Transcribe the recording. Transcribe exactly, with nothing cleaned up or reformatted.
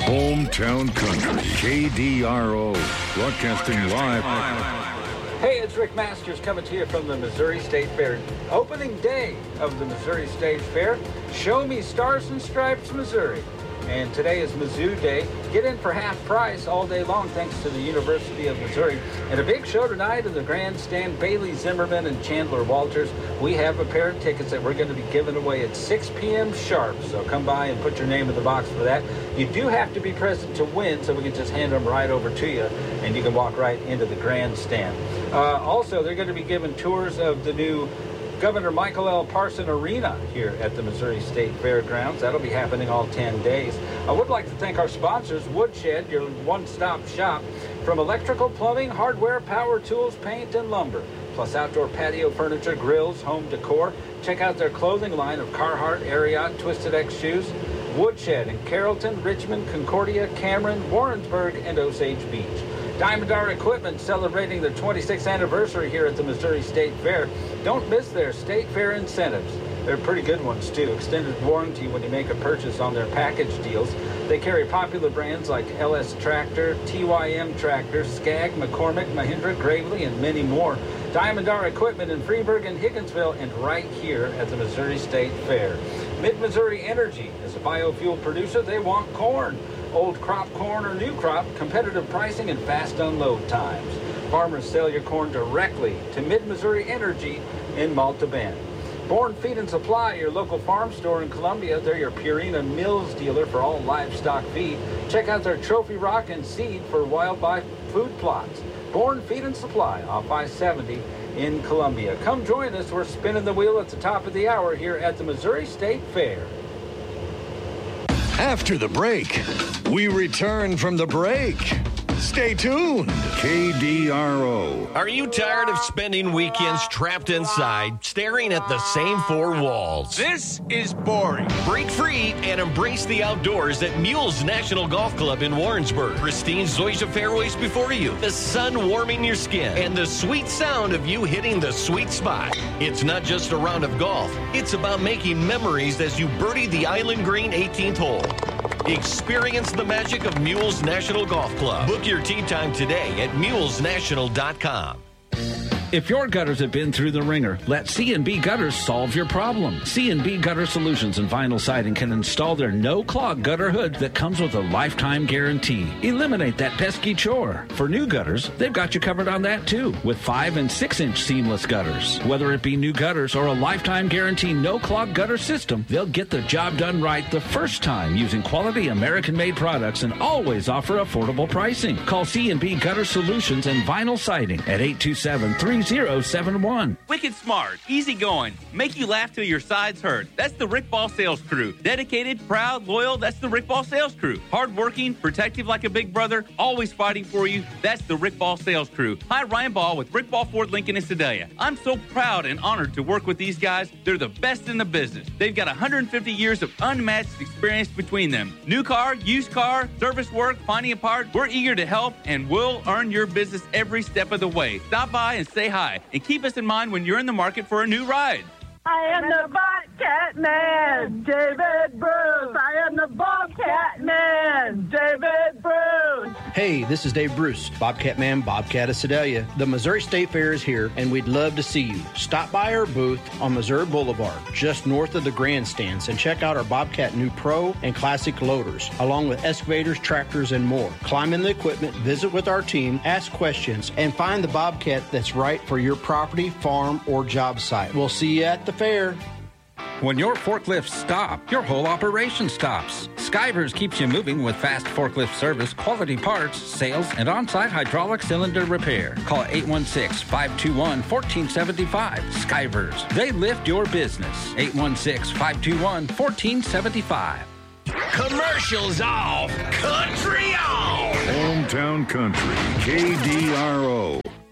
Hometown Country, K D R O, broadcasting live. Hey, it's Rick Masters coming to you from the Missouri State Fair. Opening day of the Missouri State Fair. Show me Stars and Stripes, Missouri. And today is Mizzou Day. Get in for half price all day long thanks to the University of Missouri. And a big show tonight in the grandstand, Bailey Zimmerman and Chandler Walters. We have a pair of tickets that we're going to be giving away at six p.m. sharp. So come by and put your name in the box for that. You do have to be present to win, so we can just hand them right over to you, and you can walk right into the grandstand. Uh, also, they're going to be giving tours of the new Governor Michael L. Parson Arena here at the Missouri State Fairgrounds. That'll be happening all ten days. I would like to thank our sponsors, Woodshed, your one-stop shop, from electrical, plumbing, hardware, power tools, paint, and lumber, plus outdoor patio furniture, grills, home decor. Check out their clothing line of Carhartt, Ariat, Twisted X shoes. Woodshed in Carrollton, Richmond, Concordia, Cameron, Warrensburg, and Osage Beach. Diamond R Equipment celebrating their twenty-sixth anniversary here at the Missouri State Fair. Don't miss their State Fair incentives. They're pretty good ones, too. Extended warranty when you make a purchase on their package deals. They carry popular brands like L S Tractor, T Y M Tractor, Skag, McCormick, Mahindra, Gravely, and many more. Diamond R Equipment in Freeburg and Higginsville, and right here at the Missouri State Fair. Mid-Missouri Energy is a biofuel producer. They want corn. Old crop corn or new crop, competitive pricing, and fast unload times. Farmers sell your corn directly to Mid-Missouri Energy in Malta Bend. Born Feed and Supply, your local farm store in Columbia. They're your Purina Mills dealer for all livestock feed. Check out their Trophy Rock and Seed for wildlife food plots. Born Feed and Supply off I seventy in Columbia. Come join us. We're spinning the wheel at the top of the hour here at the Missouri State Fair. After the break, we return from the break. Stay tuned. K D R O. Are you tired of spending weekends trapped inside, staring at the same four walls? This is boring. Break free and embrace the outdoors at Mules National Golf Club in Warrensburg. Pristine zoysia fairways before you, the sun warming your skin, and the sweet sound of you hitting the sweet spot. It's not just a round of golf. It's about making memories as you birdie the Island Green eighteenth hole. Experience the magic of Mules National Golf Club. Book your tee time today at mules national dot com. If your gutters have been through the ringer, let C and B Gutters solve your problem. C and B Gutter Solutions and Vinyl Siding can install their no-clog gutter hood that comes with a lifetime guarantee. Eliminate that pesky chore. For new gutters, they've got you covered on that too, with five and six inch seamless gutters. Whether it be new gutters or a lifetime guarantee no-clog gutter system, they'll get the job done right the first time using quality American-made products and always offer affordable pricing. Call C and B Gutter Solutions and Vinyl Siding at eight two seven, three zero seven one. Wicked smart, easy going, make you laugh till your sides hurt. That's the Rick Ball Sales Crew. Dedicated, proud, loyal, that's the Rick Ball Sales Crew. Hardworking, protective like a big brother, always fighting for you, that's the Rick Ball Sales Crew. Hi, Ryan Ball with Rick Ball Ford Lincoln in Sedalia. I'm so proud and honored to work with these guys. They're the best in the business. They've got one hundred fifty years of unmatched experience between them. New car, used car, service work, finding a part, we're eager to help and we'll earn your business every step of the way. Stop by and say hi. And keep us in mind when you're in the market for a new ride. I am the Bobcat Man, David Bruce. I am the Bobcat Man, David Bruce. Hey, this is Dave Bruce, Bobcat Man, Bobcat of Sedalia. The Missouri State Fair is here, and we'd love to see you. Stop by our booth on Missouri Boulevard, just north of the grandstands, and check out our Bobcat new Pro and Classic loaders, along with excavators, tractors, and more. Climb in the equipment, visit with our team, ask questions, and find the Bobcat that's right for your property, farm, or job site. We'll see you at the fair. When your forklifts stop, your whole operation stops. Skivers keeps you moving with fast forklift service, quality parts, sales, and on-site hydraulic cylinder repair. Call eight one six, five two one, one four seven five. Skivers. They lift your business. eight one six, five two one, one four seven five. Commercials off, country on. Hometown Country, K D R O.